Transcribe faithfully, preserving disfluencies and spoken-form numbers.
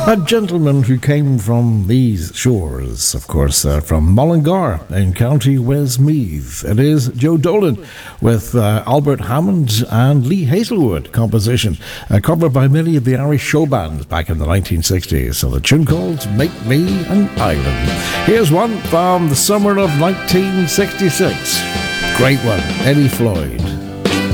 A gentleman who came from these shores, of course, uh, from Mullingar in County Westmeath. It is Joe Dolan with uh, Albert Hammond and Lee Hazelwood composition, uh, covered by many of the Irish show bands back in the nineteen sixties. So the tune called Make Me an Island. Here's one from the summer of nineteen sixty-six. Great one, Eddie Floyd.